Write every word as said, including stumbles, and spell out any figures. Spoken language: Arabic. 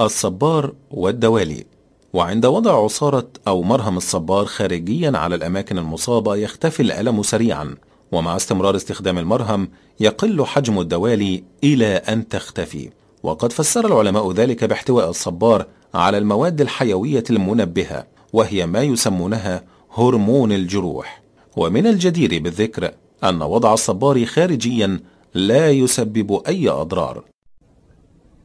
الصبار والدوالي. وعند وضع عصارة أو مرهم الصبار خارجيا على الأماكن المصابة يختفي الألم سريعا، ومع استمرار استخدام المرهم يقل حجم الدوالي إلى أن تختفي. وقد فسر العلماء ذلك باحتواء الصبار على المواد الحيوية المنبهة، وهي ما يسمونها هرمون الجروح. ومن الجدير بالذكر أن وضع الصبار خارجيا لا يسبب أي أضرار،